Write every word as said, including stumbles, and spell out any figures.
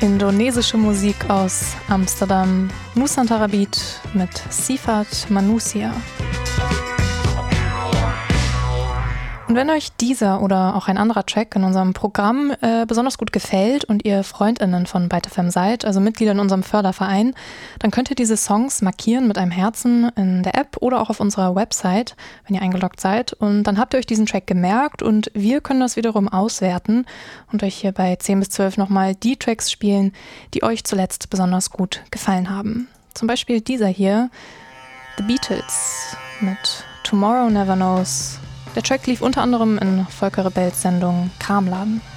Indonesische Musik aus Amsterdam, Nusantara Beat mit Sifat Manusia. Und wenn euch dieser oder auch ein anderer Track in unserem Programm äh, besonders gut gefällt und ihr FreundInnen von Byte F M seid, also Mitglieder in unserem Förderverein, dann könnt ihr diese Songs markieren mit einem Herzen in der App oder auch auf unserer Website, wenn ihr eingeloggt seid. Und dann habt ihr euch diesen Track gemerkt und wir können das wiederum auswerten und euch hier bei zehn bis zwölf nochmal die Tracks spielen, die euch zuletzt besonders gut gefallen haben. Zum Beispiel dieser hier, The Beatles mit Tomorrow Never Knows. Der Track lief unter anderem in Volker Rebells Sendung Kramladen.